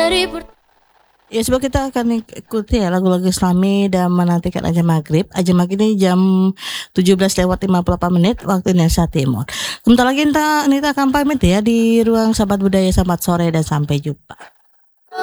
Ya, sebab kita akan ikuti ya lagu-lagu Islami dan menantikan azan maghrib. Azan maghrib ini jam 17:58 waktu Indonesia Timur. Sebentar lagi Nita akan pamit ya di ruang Sahabat Budaya. Selamat sore dan sampai jumpa.